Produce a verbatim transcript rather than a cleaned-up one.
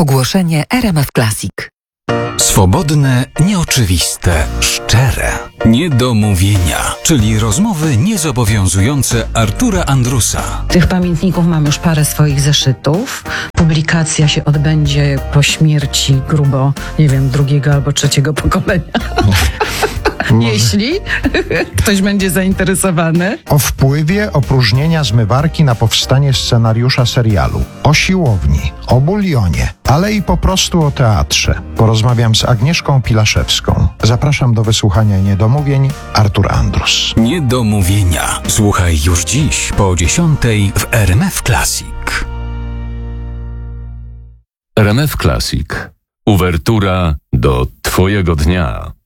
Ogłoszenie R M F Classic. Swobodne, nieoczywiste, szczere. Niedomówienia, czyli rozmowy niezobowiązujące Artura Andrusa. Tych pamiętników mam już parę swoich zeszytów. Publikacja się odbędzie po śmierci grubo, nie wiem, drugiego albo trzeciego pokolenia. Jeśli ktoś będzie zainteresowany. O wpływie opróżnienia zmywarki na powstanie scenariusza serialu, o siłowni, o bulionie, ale i po prostu o teatrze. Porozmawiam z Agnieszką Pilaszewską. Zapraszam do wysłuchania Niedomówień, Artur Andrus. Niedomówienia. Słuchaj już dziś po dziesiątej w R M F Classic. R M F Classic. Uwertura do Twojego dnia.